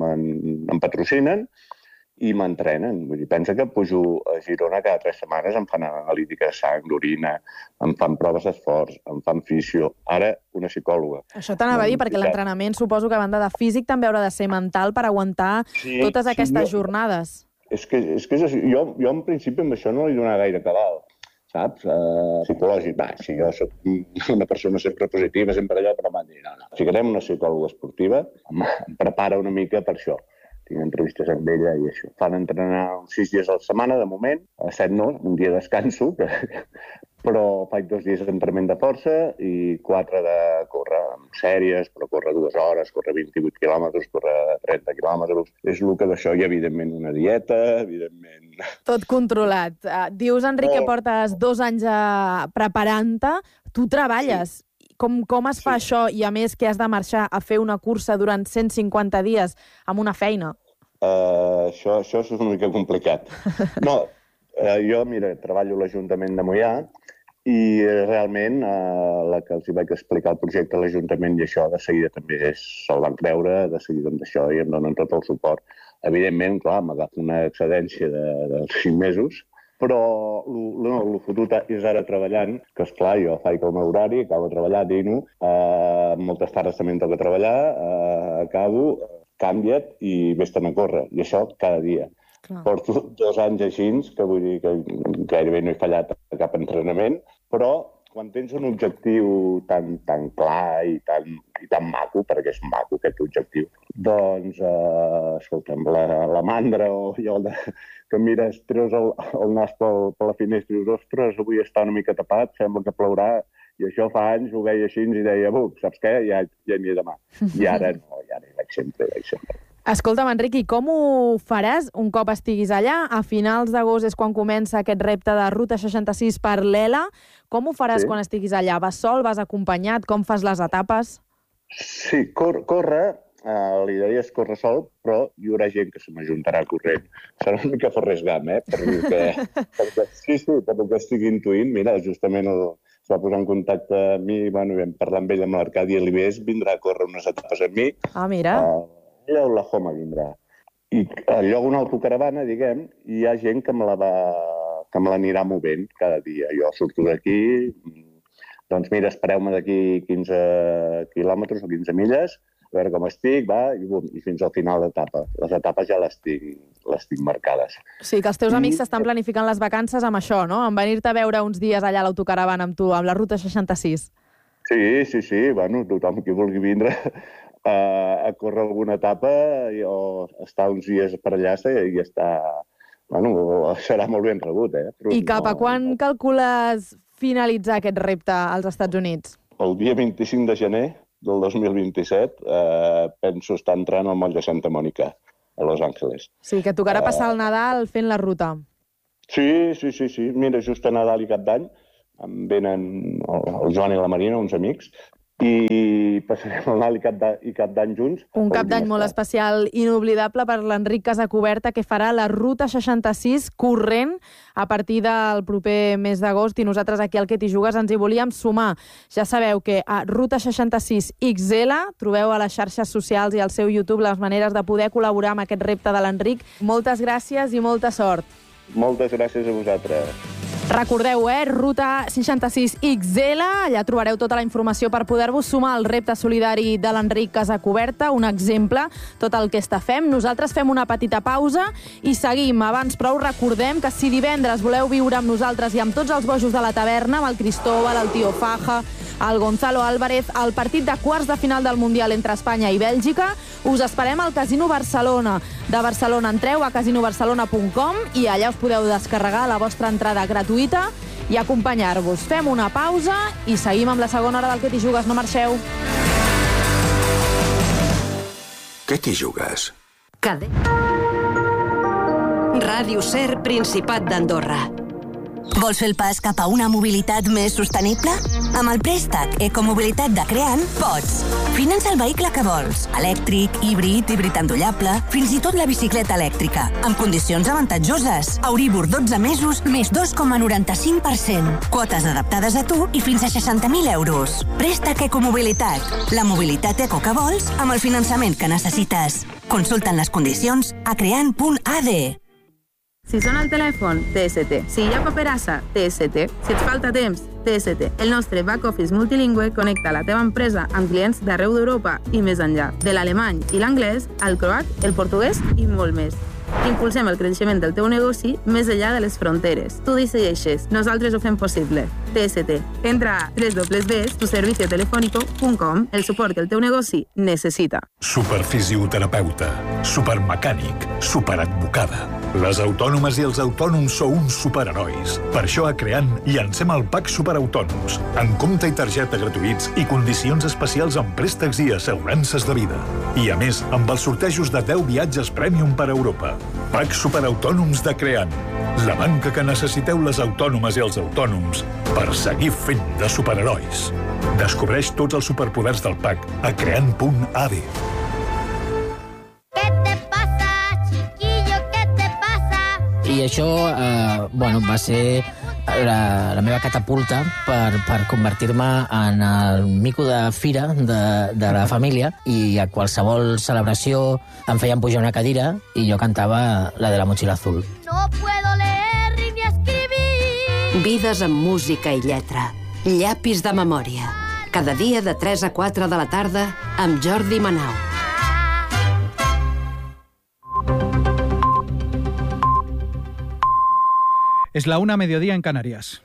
em patrocinen, i m'entrenen. Vull dir, pensa que pujo a Girona cada tres setmanes, em fan analítica de sang, d'orina, em fan proves d'esforç, em fan fisio, ara una psicòloga. Això t'anava a dir, perquè l'entrenament suposo que a banda de físic també haurà de ser mental per aguantar sí, totes aquestes sí, jo, jornades. És que, és que jo, jo en principi amb això no li donava gaire cabal, saps? Uh, psicològic, va, si jo soc una persona sempre positiva, sempre allò, però m'han dit, no, no, ficarem una psicòloga esportiva, em, em prepara una mica per això. Tinc entrevistes amb ella i això. Fan entrenar sis dies a la setmana, de moment, a set no, un dia de descanso, que... però faig dos dies d'entrenament de força i quatre de córrer amb sèries, però córrer dues hores, córrer vint-i-vuit quilòmetres, córrer trenta quilòmetres. És el que d'això, i evidentment una dieta, evidentment... Tot controlat. Uh, dius, Enric, oh. que portes dos anys uh, preparant-te. Tu treballes. Sí. Com, com es fa sí. això, i a més que has de marxar a fer una cursa durant cent cinquanta dies amb una feina? Uh, això, això és una mica complicat. No, uh, jo, mira, treballo a l'Ajuntament de Moià i realment uh, la que els hi vaig explicar el projecte a l'Ajuntament i això de seguida també se'l van creure, de seguida amb això i em donen tot el suport. Evidentment, clar, m'agafo una excedència de, de cinc mesos, però el no, fotut és ara treballant, que esclar, jo faig el meu horari, acabo de treballar, dino, eh, moltes tardes també em toca treballar, eh, acabo, canvia't i vés-te'n a córrer. I això cada dia. Clar. Porto dos anys així, que vull dir que gairebé no he fallat a cap entrenament, però quan tens un objectiu tan, tan clar i tan, i tan maco, perquè és maco aquest objectiu, doncs, eh, escolta'm, la, la mandra o allò de, que mires, treus el, el nas pel, per la finestra i dius, ostres, avui està una mica tapat, sembla que plourà, i això fa anys ho veia així i deia, buc, saps què? Ja, ja n'hi he demà. I ara no, i ara hi vaig sempre, hi vaig sempre. Escolta'm, Enric, i com ho faràs un cop estiguis allà? A finals d'agost és quan comença aquest repte de Ruta seixanta-sis per l'Ela. Com ho faràs sí. quan estiguis allà? Vas sol, vas acompanyat? Com fas les etapes? Sí, cor córrer, uh, l'idea és córrer sol, però hi haurà gent que se m'ajuntarà corrent. Serà una mica forresgam, eh? Perquè, perquè, sí, sí, per que estic intuint, mira, justament el, es va posar en contacte amb mi, bueno, vam parlar amb ell, amb l'Arcadi Alibés, vindrà a córrer unes etapes amb mi. Ah, mira. Uh, la Homa vindrà. I allò una autocaravana, diguem, i hi ha gent que me la va, que me l'anirà movent cada dia. Jo surto d'aquí, doncs mira, espereu-me d'aquí quinze quilòmetres o quinze milles, a veure com estic, va, i, bum, i fins al final d'etapa. Les etapes ja les tinc, les tinc marcades. Sí, que els teus amics s'estan planificant les vacances amb això, no? En venir-te a veure uns dies allà a l'autocaravana amb tu, amb la ruta seixanta-sis. Sí, sí, sí, bueno, tothom que vulgui vindre a, a córrer alguna etapa o estar uns dies per allà i està... Bueno, serà molt ben rebut, eh? Però I cap a quan no... calcules finalitzar aquest repte als Estats Units? El dia vint-i-cinc de gener del dos mil vint-i-set eh, penso estar entrant al moll de Santa Mònica, a Los Angeles. Sí, que tocarà uh... passar el Nadal fent la ruta. Sí, sí, sí, sí. Mira, just a Nadal i Cap d'Any em venen el, el Joan i la Marina, uns amics, i passarem el Nadal i Cap d'Any junts. Un Cap d'Any molt especial, inoblidable per l'Enric Casacuberta, que farà la ruta seixanta-sis corrent a partir del proper mes d'agost, i nosaltres aquí al Que t'hi jugues ens hi volíem sumar. Ja sabeu que a Ruta seixanta-sis X L trobeu a les xarxes socials i al seu YouTube les maneres de poder col·laborar amb aquest repte de l'Enric. Moltes gràcies i molta sort. Moltes gràcies a vosaltres. Recordeu, eh? Ruta seixanta-sis X L, allà trobareu tota la informació per poder-vos sumar al repte solidari de l'Enric Casacuberta, un exemple, tot el que està fem. Nosaltres fem una petita pausa i seguim. Abans, però, us recordem que si divendres voleu viure amb nosaltres i amb tots els bojos de la taverna, amb el Cristóbal, el Tio Faja, el Gonzalo Álvarez, el partit de quarts de final del Mundial entre Espanya i Bèlgica, us esperem al Casino Barcelona. De Barcelona entreu a casino barcelona punt com i allà us podeu descarregar la vostra entrada gratuïta i acompanyar-vos. Fem una pausa i seguim amb la segona hora del Que t'hi jugues. No marxeu. Què t'hi jugues? Cade. Ràdio Ser, Principat d'Andorra. Vols fer el pas cap a una mobilitat més sostenible? Amb el préstec Ecomobilitat de Creant pots. Finança el vehicle que vols. Elèctric, híbrid, híbrid endollable, fins i tot la bicicleta elèctrica. Amb condicions avantatjoses. Euribor dotze mesos, més dos coma noranta-cinc per cent. Quotes adaptades a tu i fins a seixanta mil euros. Préstec Ecomobilitat. La mobilitat eco que vols amb el finançament que necessites. Consulta'n les condicions a creant punt a d. Si sona el telèfon, T S T. Si hi ha paperassa, T S T. Si et falta temps, T S T. El nostre back-office multilingüe connecta la teva empresa amb clients d'arreu d'Europa i més enllà. De l'alemany i l'anglès, al croat, el portuguès i molt més. Impulsem el creixement del teu negoci més enllà de les fronteres. Tu decideixes, nosaltres ho fem possible. T S T. Entra a doble u doble u doble u punt tu servicio telefónico punt com, el suport que el teu negoci necessita. Superfisioterapeuta, supermecànic, superadvocada. Les autònomes i els autònoms sou uns superherois. Per això a Creant llancem el Pack Superautònoms, amb compte i targeta gratuïts i condicions especials en préstecs i assegurances de vida. I a més, amb els sortejos de deu viatges Premium per Europa. Pack Superautònoms de Creant. La banca que necessiteu les autònomes i els autònoms per seguir fent de superherois. Descobreix tots els superpoders del Pack a creant punt a d. I això, eh, bueno, va ser la, la meva catapulta per, per convertir-me en el mico de fira de, de la família, i a qualsevol celebració em feien pujar una cadira i jo cantava la de la motxilla azul. No puedo leer ni escribir. Vides amb música i lletra. Llapis de memòria. Cada dia de tres a quatre de la tarda amb Jordi Manau. Es la una, mediodía en Canarias.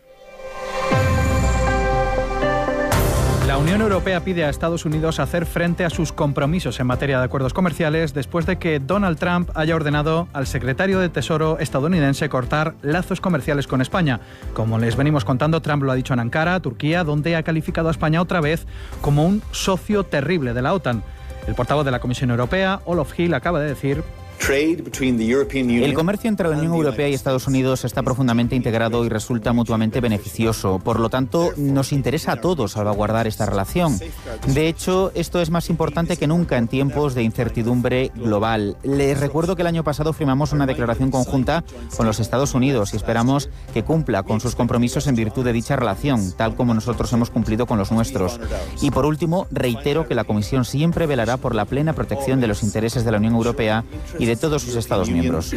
La Unión Europea pide a Estados Unidos hacer frente a sus compromisos en materia de acuerdos comerciales después de que Donald Trump haya ordenado al secretario de Tesoro estadounidense cortar lazos comerciales con España. Como les venimos contando, Trump lo ha dicho en Ankara, Turquía, donde ha calificado a España otra vez como un socio terrible de la OTAN. El portavoz de la Comisión Europea, Olof Hill, acaba de decir: el comercio entre la Unión Europea y Estados Unidos está profundamente integrado y resulta mutuamente beneficioso. Por lo tanto, nos interesa a todos salvaguardar esta relación. De hecho, esto es más importante que nunca en tiempos de incertidumbre global. Les recuerdo que el año pasado firmamos una declaración conjunta con los Estados Unidos y esperamos que cumpla con sus compromisos en virtud de dicha relación, tal como nosotros hemos cumplido con los nuestros. Y por último, reitero que la Comisión siempre velará por la plena protección de los intereses de la Unión Europea y de todos sus Estados miembros.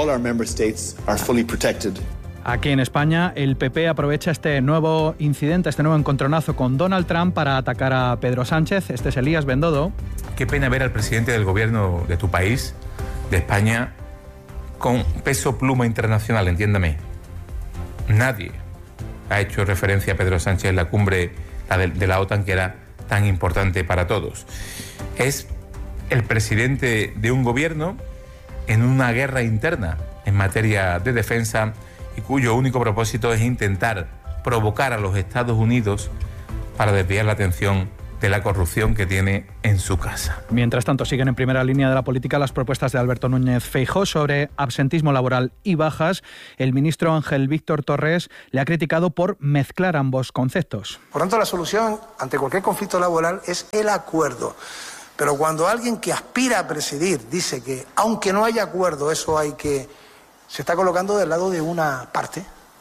Aquí en España, el P P aprovecha este nuevo incidente, este nuevo encontronazo con Donald Trump para atacar a Pedro Sánchez. Este es Elías Bendodo. Qué pena ver al presidente del gobierno de tu país, de España, con peso pluma internacional, entiéndame. Nadie ha hecho referencia a Pedro Sánchez en la cumbre la de, de la OTAN, que era tan importante para todos. Es el presidente de un gobierno en una guerra interna en materia de defensa y cuyo único propósito es intentar provocar a los Estados Unidos para desviar la atención de la corrupción que tiene en su casa. Mientras tanto, siguen en primera línea de la política las propuestas de Alberto Núñez Feijóo sobre absentismo laboral y bajas. El ministro Ángel Víctor Torres le ha criticado por mezclar ambos conceptos. Por tanto, la solución ante cualquier conflicto laboral es el acuerdo. Pero cuando alguien que aspira a presidir dice que, aunque no haya acuerdo, eso hay que... se está colocando del lado de una parte.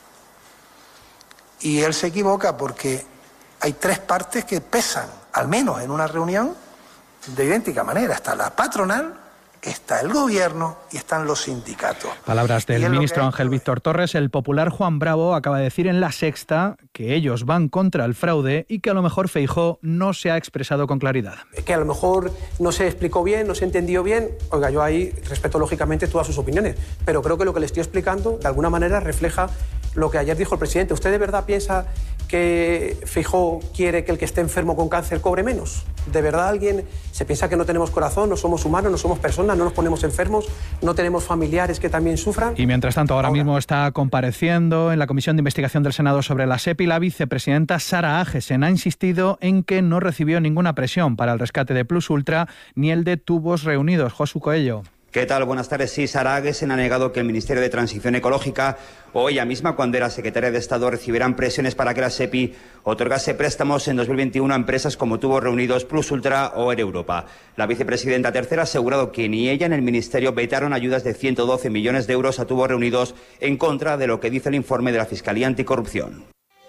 Y él se equivoca porque hay tres partes que pesan, al menos en una reunión, de idéntica manera. Está la patronal, está el gobierno y están los sindicatos. Palabras del ministro que... Ángel Víctor Torres. El popular Juan Bravo acaba de decir en La Sexta que ellos van contra el fraude y que a lo mejor Feijóo no se ha expresado con claridad. Que a lo mejor no se explicó bien, no se entendió bien. Oiga, yo ahí respeto lógicamente todas sus opiniones, pero creo que lo que le estoy explicando de alguna manera refleja lo que ayer dijo el presidente. ¿Usted de verdad piensa que Feijóo quiere que el que esté enfermo con cáncer cobre menos? ¿De verdad alguien se piensa que no tenemos corazón, no somos humanos, no somos personas, no nos ponemos enfermos, no tenemos familiares que también sufran? Y mientras tanto, ahora, ahora mismo está compareciendo en la Comisión de Investigación del Senado sobre la SEPI la vicepresidenta Sara Agesen. Ha insistido en que no recibió ninguna presión para el rescate de Plus Ultra ni el de Tubos Reunidos. Josu Coello. ¿Qué tal? Buenas tardes. Sí, Sara Agesen ha negado que el Ministerio de Transición Ecológica o ella misma, cuando era secretaria de Estado, recibieran presiones para que la SEPI otorgase préstamos en dos mil veintiuno a empresas como Tubos Reunidos, Plus Ultra o Air Europa. La vicepresidenta tercera ha asegurado que ni ella ni el Ministerio vetaron ayudas de ciento doce millones de euros a Tubos Reunidos, en contra de lo que dice el informe de la Fiscalía Anticorrupción.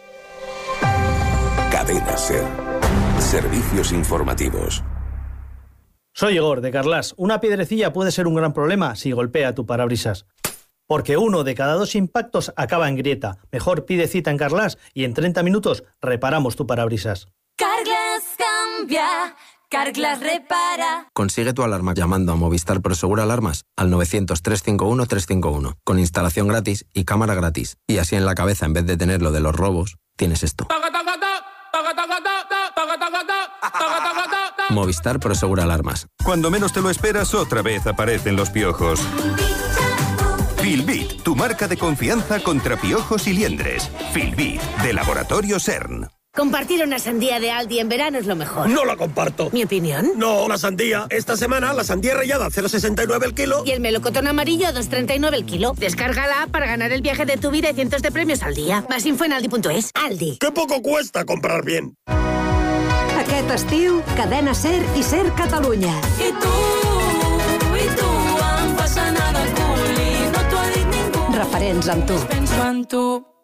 Cadena SER. Servicios informativos. Soy Igor, de Carlas. Una piedrecilla puede ser un gran problema si golpea tu parabrisas. Porque uno de cada dos impactos acaba en grieta. Mejor pide cita en Carlas y en treinta minutos reparamos tu parabrisas. Carglass cambia, Carglass repara. Consigue tu alarma llamando a Movistar Prosegur Alarmas al novecientos, trescientos cincuenta y uno, trescientos cincuenta y uno, con instalación gratis y cámara gratis. Y así en la cabeza, en vez de tener lo de los robos, tienes esto. Movistar Prosegur Alarmas. Cuando menos te lo esperas, otra vez aparecen los piojos. Filbit, tu marca de confianza contra piojos y liendres. Filbit, de Laboratorio CERN. Compartir una sandía de Aldi en verano es lo mejor. No la comparto. ¿Mi opinión? No, la sandía. Esta semana la sandía rallada a cero coma sesenta y nueve el kilo. Y el melocotón amarillo a dos coma treinta y nueve el kilo. Descárgala para ganar el viaje de tu vida y cientos de premios al día. Más info en aldi punto es. Aldi. ¡Qué poco cuesta comprar bien! Aquest estiu, Cadena SER i SER Catalunya. I tu, i tu, em fas anar de cul i no t'ho ha dit ningú. Referents amb tu. Penso en tu.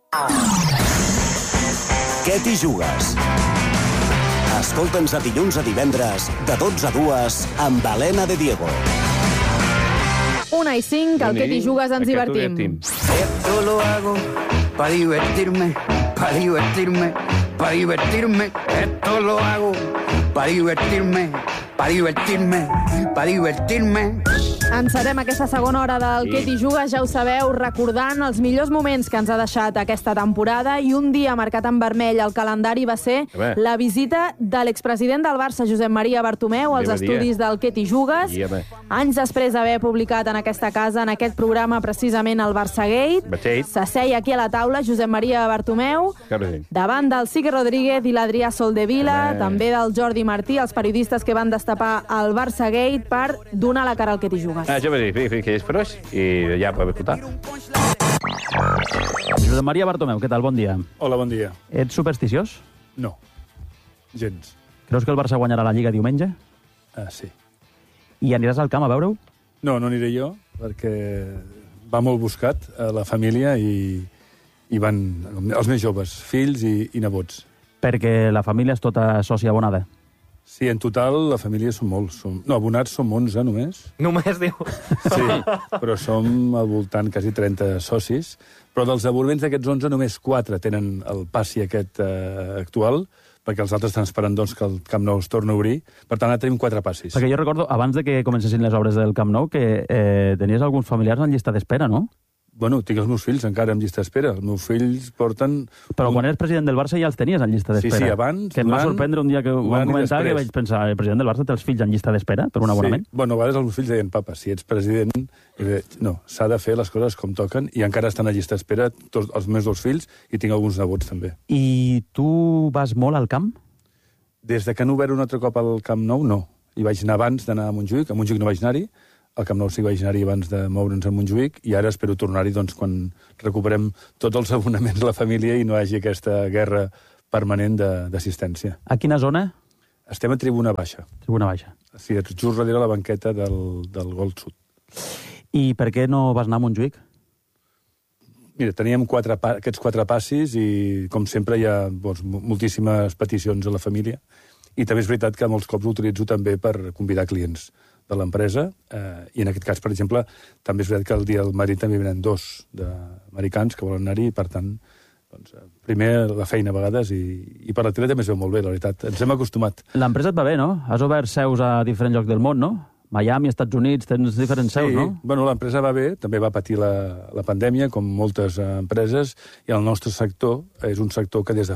Què t'hi jugues? Escolta'ns a dilluns a divendres, de dotze a dues, amb Helena de Diego. Una i cinc, al que t'hi jugues ens divertim. Esto lo hago para divertirme, para divertirme, para divertirme. Esto lo hago para divertirme, para divertirme, para divertirme. Encetem aquesta segona hora del Que t'hi jugues, ja ho sabeu, recordant els millors moments que ens ha deixat aquesta temporada, i un dia marcat en vermell al calendari va ser la visita de l'expresident del Barça, Josep Maria Bartomeu, als estudis del Que t'hi jugues. Anys després d'haver publicat en aquesta casa, en aquest programa, precisament el Barçagate, s'asseia aquí a la taula Josep Maria Bartomeu, davant del Sique Rodríguez i l'Adrià Soldevila, també del Jordi Martí, els periodistes que van destapar el Barçagate per donar la cara al Que t'hi jugues. Ah, jo vaig dir que és froix i ja podem escoltar. Josep Maria Bartomeu, què tal? Bon dia. Hola, bon dia. Ets supersticiós? No, gens. Creus que el Barça guanyarà la Lliga diumenge? Ah, sí. I aniràs al camp a veure-ho? No, no aniré jo, perquè va molt buscat a la família i, i van els més joves, fills i, i nebots. Perquè la família és tota sòcia abonada? Sí, en total la família som molts. Som... No, abonats som onze només. Només, diu? Sí, però som al voltant quasi trenta socis. Però dels abonements d'aquests onze, només quatre tenen el passi aquest eh, actual, perquè els altres estan esperant doncs, que el Camp Nou es torni a obrir. Per tant, ara tenim quatre passis. Perquè jo recordo, abans de que comencessin les obres del Camp Nou, que eh, tenies alguns familiars en llista d'espera, no? Bueno, tinc els meus fills encara en llista d'espera. Els meus fills porten... Però quan eres president del Barça ja els tenies en llista d'espera. Sí, sí, abans, que em va sorprendre un dia que ho vam comentar, que vaig pensar, el president del Barça té els fills en llista d'espera per un abonament? Sí, bueno, a vegades els meus fills deien, papa, si ets president, no, s'ha de fer les coses com toquen, i encara estan a llista d'espera tots els meus dos fills, i tinc alguns nebots també. I tu vas molt al camp? Des de que han obert un altre cop al Camp Nou, no. Hi vaig anar abans d'anar a Montjuïc, a Montjuïc no vaig anar-hi, al Camp Nou sí que vaig anar-hi abans de moure'ns a Montjuïc, i ara espero tornar-hi doncs, quan recuperem tots els abonaments a la família i no hi hagi aquesta guerra permanent d'assistència. A quina zona? Estem a Tribuna Baixa. Tribuna Baixa. Sí, just darrere la banqueta del, del Gol Sud. I per què no vas anar a Montjuïc? Mira, teníem quatre, aquests quatre passis i, com sempre, hi ha doncs, moltíssimes peticions a la família. I també és veritat que molts cops ho utilitzo també per convidar clients de l'empresa, eh, i en aquest cas, per exemple, també és veritat que el dia del Madrid també venen dos d'americans que volen anar-hi, i per tant, doncs, primer la feina a vegades, i, i per la tele també es veu molt bé, la veritat. Ens hem acostumat. L'empresa et va bé, no? Has obert seus a diferents llocs del món, no? Miami, Estats Units, tens diferents seus, sí, no? Bueno, l'empresa va bé, també va patir la, la pandèmia, com moltes empreses, i el nostre sector és un sector que des de